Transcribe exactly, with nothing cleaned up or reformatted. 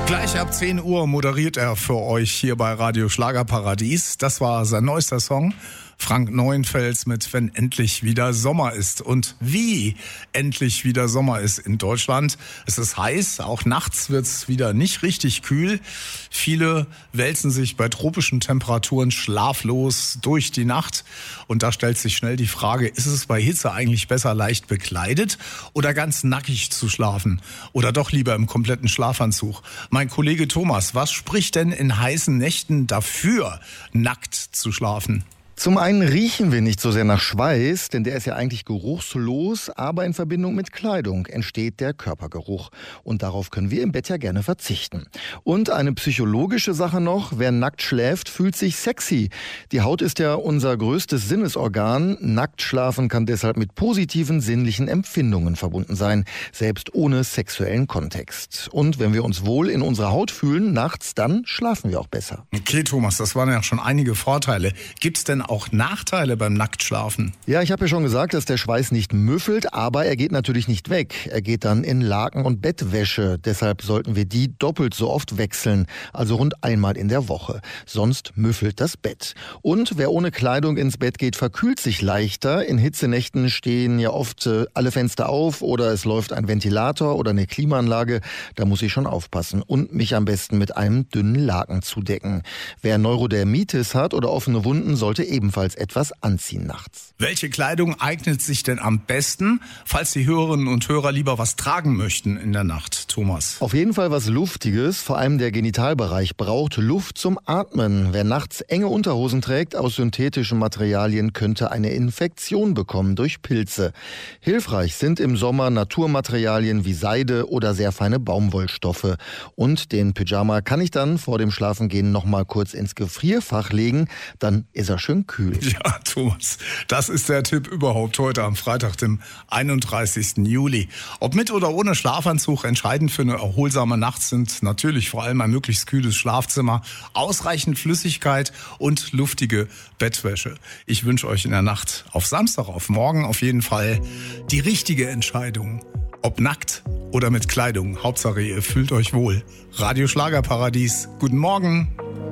Gleich ab zehn Uhr moderiert er für euch hier bei Radio Schlagerparadies. Das war sein neuester Song. Frank Neuenfels mit Wenn endlich wieder Sommer ist. Und wie endlich wieder Sommer ist in Deutschland. Es ist heiß, auch nachts wird's wieder nicht richtig kühl. Viele wälzen sich bei tropischen Temperaturen schlaflos durch die Nacht. Und da stellt sich schnell die Frage, ist es bei Hitze eigentlich besser leicht bekleidet oder ganz nackig zu schlafen? Oder doch lieber im kompletten Schlafanzug? Mein Kollege Thomas, was spricht denn in heißen Nächten dafür, nackt zu schlafen? Zum einen riechen wir nicht so sehr nach Schweiß, denn der ist ja eigentlich geruchslos, aber in Verbindung mit Kleidung entsteht der Körpergeruch. Und darauf können wir im Bett ja gerne verzichten. Und eine psychologische Sache noch, wer nackt schläft, fühlt sich sexy. Die Haut ist ja unser größtes Sinnesorgan. Nackt schlafen kann deshalb mit positiven sinnlichen Empfindungen verbunden sein, selbst ohne sexuellen Kontext. Und wenn wir uns wohl in unserer Haut fühlen, nachts, dann schlafen wir auch besser. Okay, Thomas, das waren ja schon einige Vorteile. Gibt's denn auch Nachteile beim Nacktschlafen? Ja, ich habe ja schon gesagt, dass der Schweiß nicht müffelt, aber er geht natürlich nicht weg. Er geht dann in Laken und Bettwäsche. Deshalb sollten wir die doppelt so oft wechseln, also rund einmal in der Woche. Sonst müffelt das Bett. Und wer ohne Kleidung ins Bett geht, verkühlt sich leichter. In Hitzenächten stehen ja oft äh, alle Fenster auf oder es läuft ein Ventilator oder eine Klimaanlage. Da muss ich schon aufpassen und mich am besten mit einem dünnen Laken zudecken. Wer Neurodermitis hat oder offene Wunden, sollte ebenfalls etwas anziehen nachts. Welche Kleidung eignet sich denn am besten, falls die Hörerinnen und Hörer lieber was tragen möchten in der Nacht, Thomas? Auf jeden Fall was Luftiges, vor allem der Genitalbereich braucht Luft zum Atmen. Wer nachts enge Unterhosen trägt aus synthetischen Materialien, könnte eine Infektion bekommen durch Pilze. Hilfreich sind im Sommer Naturmaterialien wie Seide oder sehr feine Baumwollstoffe. Und den Pyjama kann ich dann vor dem Schlafengehen noch mal kurz ins Gefrierfach legen, dann ist er schön kühl. Ja, Thomas, das ist der Tipp überhaupt heute am Freitag, dem einunddreißigsten Juli. Ob mit oder ohne Schlafanzug, entscheidend für eine erholsame Nacht sind natürlich vor allem ein möglichst kühles Schlafzimmer, ausreichend Flüssigkeit und luftige Bettwäsche. Ich wünsche euch in der Nacht auf Samstag, auf morgen auf jeden Fall die richtige Entscheidung. Ob nackt oder mit Kleidung. Hauptsache, ihr fühlt euch wohl. Radio Schlagerparadies. Guten Morgen.